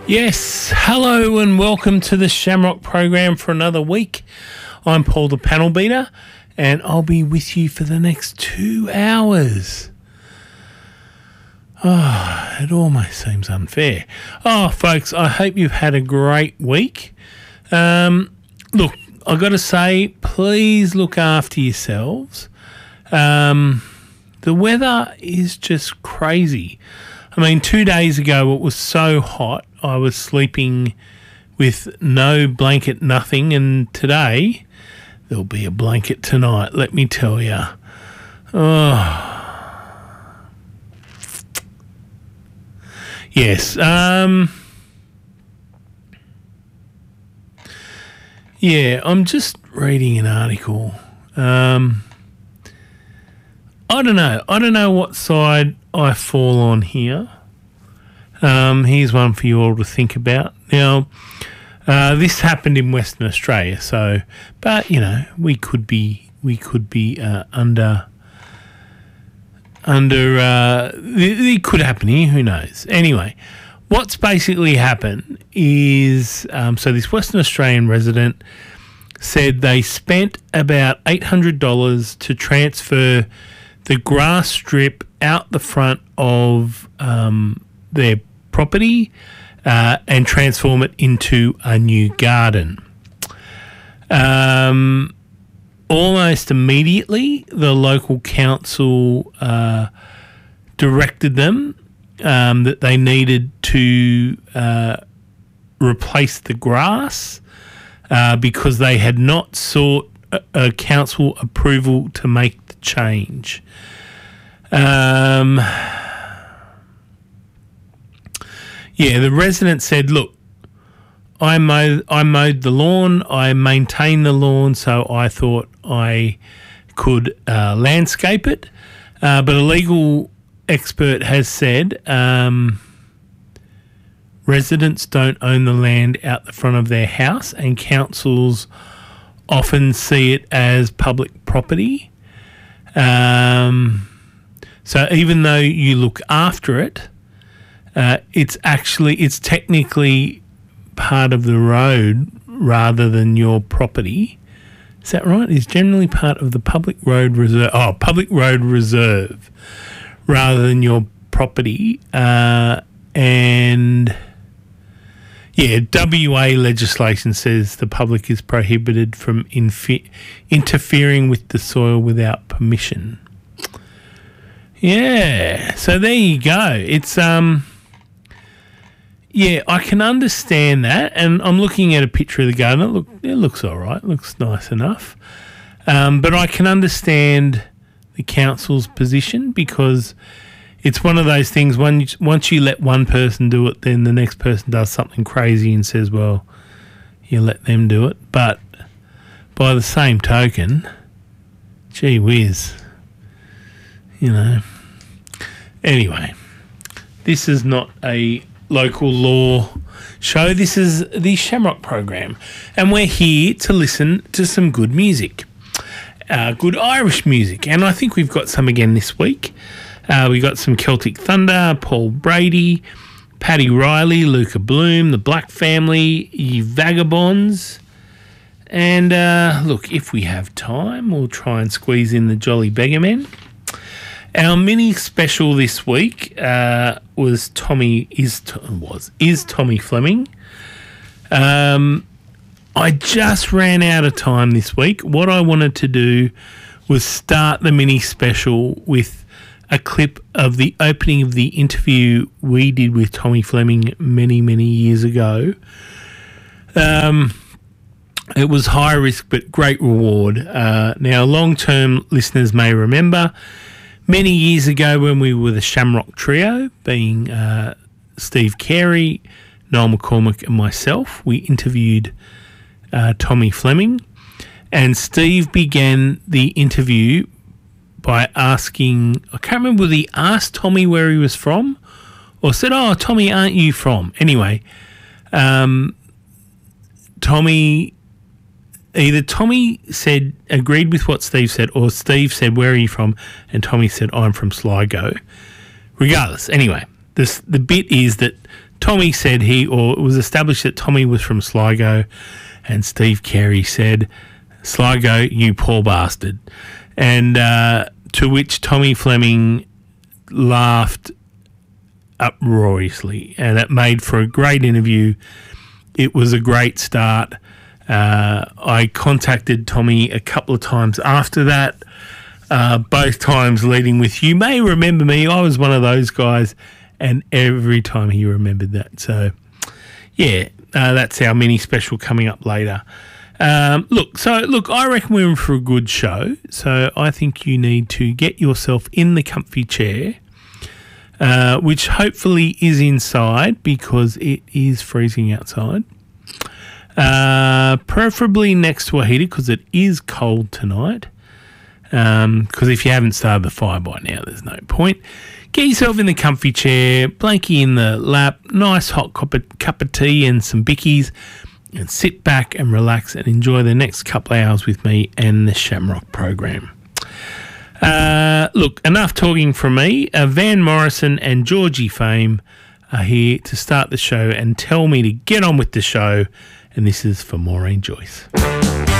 Yes, hello and welcome to the Shamrock program for another week. I'm Paul the Panel Beater and I'll be with you for the next 2 hours. It almost seems unfair. Folks, I hope you've had a great week. Look, I've got to say, please look after yourselves. The weather is just crazy. I mean, 2 days ago it was so hot I was sleeping with no blanket, nothing, and today there'll be a blanket tonight, let me tell you. Yes, I'm just reading an article. I don't know what side I fall on here. Here's one for you all to think about. Now, this happened in Western Australia, but you know, we could be under. It could happen here. Who knows? Anyway, what's basically happened is so this Western Australian resident said they spent about $800 to transfer the grass strip out the front of their property and transform it into a new garden. Almost immediately, the local council directed them that they needed to replace the grass because they had not sought a council approval to make the change. The resident said, look, I mowed the lawn, I maintained the lawn, so I thought I could landscape it. But a legal expert has said residents don't own the land out the front of their house and councils often see it as public property. So even though you look after it, it's technically part of the road rather than your property. Is that right? It's generally part of the public road reserve. Public road reserve rather than your property. WA legislation says the public is prohibited from interfering with the soil without permission. Yeah, so there you go. It's I can understand that, and I'm looking at a picture of the garden. It looks all right. It looks nice enough. But I can understand the council's position because it's one of those things, once you let one person do it, then the next person does something crazy and says, well, you let them do it. But by the same token, gee whiz, you know. Anyway, this is not a local law show. This is the Shamrock program, and we're here to listen to some good music, good Irish music, and I think we've got some again this week. We got some Celtic Thunder, Paul Brady, Paddy Riley, Luca Bloom, the Black Family, Ye Vagabonds, and look, if we have time, we'll try and squeeze in the Jolly Beggar Men. Our mini special this week was Tommy Fleming. I just ran out of time this week. What I wanted to do was start the mini special with a clip of the opening of the interview we did with Tommy Fleming many, many years ago. It was high risk but great reward. Now, long-term listeners may remember many years ago when we were the Shamrock Trio, being Steve Carey, Noel McCormick and myself, we interviewed Tommy Fleming, and Steve began the interview by asking, I can't remember whether he asked Tommy where he was from or said, oh, Tommy, aren't you from? Anyway, Tommy said, agreed with what Steve said, or Steve said, where are you from? And Tommy said, I'm from Sligo. Regardless, anyway, the bit is that Tommy said it was established that Tommy was from Sligo, and Steve Carey said, "Sligo, you poor bastard." And to which Tommy Fleming laughed uproariously, and it made for a great interview. It was a great start. I contacted Tommy a couple of times after that, both times leading with, "You may remember me, I was one of those guys," and every time he remembered that. So, yeah, that's our mini special coming up later. Look, I reckon we're in for a good show, so I think you need to get yourself in the comfy chair, which hopefully is inside because it is freezing outside. Preferably next to a heater because it is cold tonight. Because if you haven't started the fire by now, there's no point. Get yourself in the comfy chair, blankie in the lap, nice hot cup of tea and some bickies, and sit back and relax and enjoy the next couple of hours with me and the Shamrock program. Look, enough talking from me. Van Morrison and Georgie Fame are here to start the show and tell me to get on with the show. And this is for Maureen Joyce.